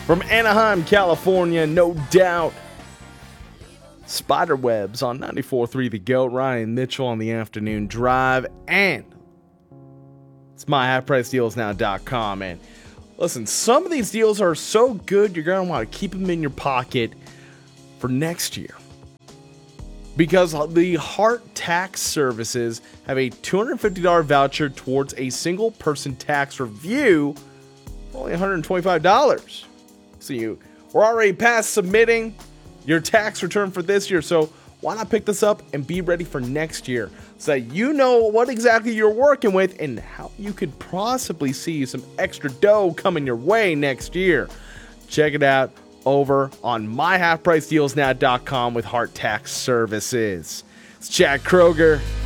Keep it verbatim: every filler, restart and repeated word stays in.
From Anaheim, California, no doubt. Spiderwebs on ninety-four point three The Goat. Ryan Mitchell on the afternoon drive. And it's my half price deals now dot com. And listen, some of these deals are so good, you're going to want to keep them in your pocket for next year. Because the Hart Tax Services have a two hundred fifty dollars voucher towards a single person tax review for only one hundred twenty-five dollars. So you we're already past submitting your tax return for this year, so why not pick this up and be ready for next year so that you know what exactly you're working with and how you could possibly see some extra dough coming your way next year. Check it out over on my half price deals now dot com with Hart Tax Services. It's Chad Kroger.